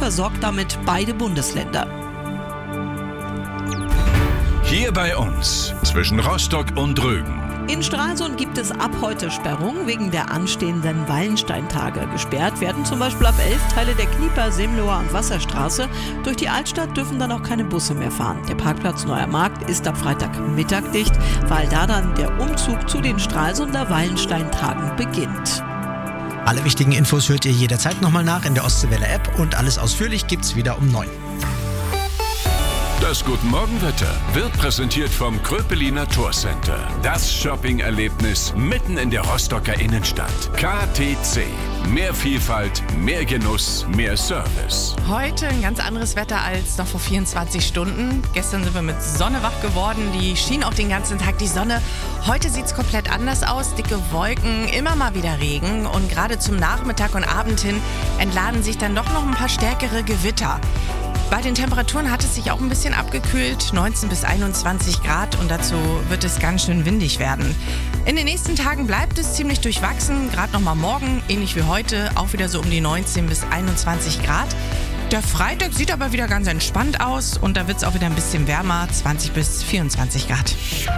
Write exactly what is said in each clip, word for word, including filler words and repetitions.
versorgt damit beide Bundesländer. Hier bei uns, zwischen Rostock und Rügen. In Stralsund gibt es ab heute Sperrungen wegen der anstehenden Wallensteintage. Gesperrt werden zum Beispiel ab elf Teile der Knieper, Semloer und Wasserstraße. Durch die Altstadt dürfen dann auch keine Busse mehr fahren. Der Parkplatz Neuer Markt ist ab Freitagmittag dicht, weil da dann der Umzug zu den Stralsunder Wallensteintagen beginnt. Alle wichtigen Infos hört ihr jederzeit nochmal nach in der Ostseewelle-App und alles ausführlich gibt's wieder um neun. Das Guten Morgen-Wetter wird präsentiert vom Kröpeliner Torcenter. Das Shopping-Erlebnis mitten in der Rostocker Innenstadt. K T C. Mehr Vielfalt, mehr Genuss, mehr Service. Heute ein ganz anderes Wetter als noch vor vierundzwanzig Stunden. Gestern sind wir mit Sonne wach geworden. Die schien auch den ganzen Tag die Sonne. Heute sieht es komplett anders aus. Dicke Wolken, immer mal wieder Regen. Und gerade zum Nachmittag und Abend hin entladen sich dann doch noch ein paar stärkere Gewitter. Bei den Temperaturen hat es sich auch ein bisschen abgekühlt, neunzehn bis einundzwanzig Grad, und dazu wird es ganz schön windig werden. In den nächsten Tagen bleibt es ziemlich durchwachsen, gerade nochmal morgen, ähnlich wie heute, auch wieder so um die neunzehn bis einundzwanzig Grad. Der Freitag sieht aber wieder ganz entspannt aus und da wird es auch wieder ein bisschen wärmer, zwanzig bis vierundzwanzig Grad.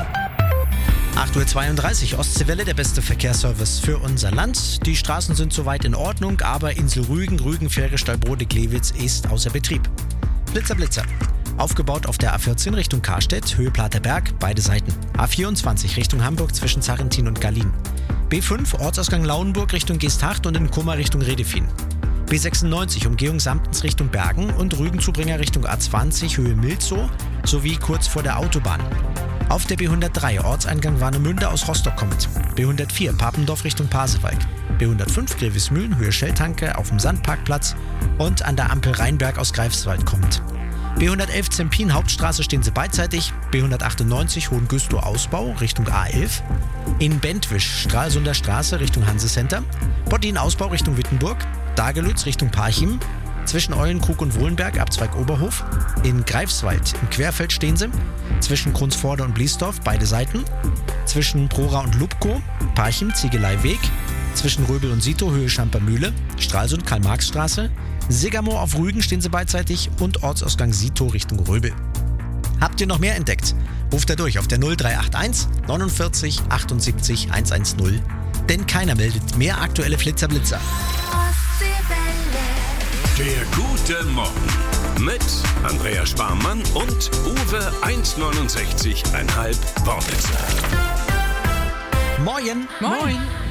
acht Uhr zweiunddreißig, Ostseewelle, der beste Verkehrsservice für unser Land. Die Straßen sind soweit in Ordnung, aber Insel Rügen, Rügen, Fähre, Stallbrode, Glewitz ist außer Betrieb. Blitzer, Blitzer. Aufgebaut auf der A vierzehn Richtung Karstedt, Höhe Platerberg, beide Seiten. A vierundzwanzig Richtung Hamburg zwischen Zarrentin und Gallin. B fünf, Ortsausgang Lauenburg Richtung Geesthacht und in Kummer Richtung Redefin. B sechsundneunzig, Umgehung Samtens Richtung Bergen und Rügenzubringer Richtung A zwanzig, Höhe Milzow sowie kurz vor der Autobahn. Auf der B hundertdrei, Ortseingang Warnemünde aus Rostock kommend. B hundertvier, Papendorf Richtung Pasewalk. B hundertfünf, Grevesmühlen, Höhe Schelltanke auf dem Sandparkplatz und an der Ampel Rheinberg aus Greifswald kommend. B hundertelf, Zempin, Hauptstraße stehen sie beidseitig. B hundertachtundneunzig, Hohengüstow Ausbau Richtung A elf. In Bentwisch, Stralsunder Straße Richtung Hansecenter. Bottin Ausbau Richtung Wittenburg. Dagelütz Richtung Parchim. Zwischen Eulenkrug und Wohlenberg, Abzweig Oberhof. In Greifswald im Querfeld stehen sie. Zwischen Krunsforde und Bliesdorf, beide Seiten. Zwischen Prora und Lubkow, Parchim, Ziegeleiweg. Zwischen Röbel und Sito, Höhe Schampermühle. Stralsund, Karl-Marx-Straße. Sigermoor auf Rügen stehen sie beidseitig und Ortsausgang Sito Richtung Röbel. Habt ihr noch mehr entdeckt? Ruft da durch auf der null drei acht eins neunundvierzig achtundsiebzig hundertzehn. Denn keiner meldet mehr aktuelle Flitzer-Blitzer. Der Gute Morgen mit Andrea Sparmann und Uwe hundertneunundsechzig Komma fünf Wortwitzer. Moin! Moin!